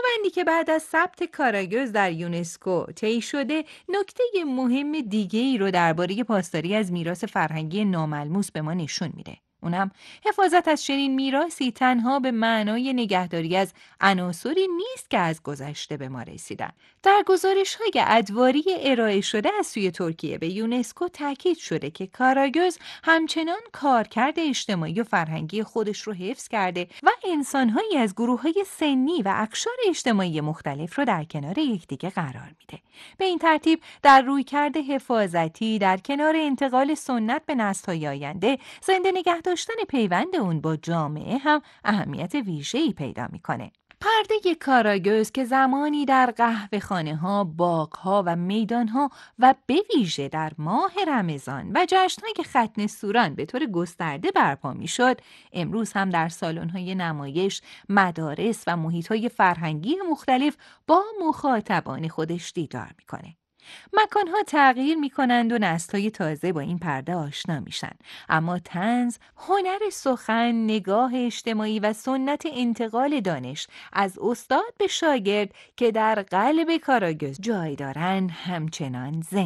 پیوندی که بعد از ثبت کاراگوز در یونسکو طی شده، نکته مهم دیگه‌ای رو درباره پاسداری از میراث فرهنگی ناملموس به ما نشون میده. اونم حفاظت از چنین میراثی تنها به معنای نگهداری از عناصری نیست که از گذشته به ما رسیدن. در گزارش‌های ادواری ارائه شده از سوی ترکیه به یونسکو تاکید شده که کاراگوز همچنان کارکرد اجتماعی و فرهنگی خودش رو حفظ کرده و انسان‌هایی از گروه‌های سنی و اقشار اجتماعی مختلف رو در کنار یکدیگه قرار میده. به این ترتیب در رویکرد حفاظتی در کنار انتقال سنت به نسل‌های آینده، زنده نگه داشتن پیوند اون با جامعه هم اهمیت ویژه‌ای پیدا میکنه. پرده کاراگوز که زمانی در قهوه‌خانه‌ها، باغ‌ها و میدان‌ها و به ویژه در ماه رمضان و جشن‌های ختنه سوران به طور گسترده برپا می‌شد، امروز هم در سالن‌های نمایش، مدارس و محیط‌های فرهنگی مختلف با مخاطبان خودش دیدار می‌کنه. مکانها تغییر می کنند و نسل‌های تازه با این پرده آشنا میشن. اما طنز، هنر سخن، نگاه اجتماعی و سنت انتقال دانش از استاد به شاگرد که در قلب کاراگوز جای دارن همچنان زنده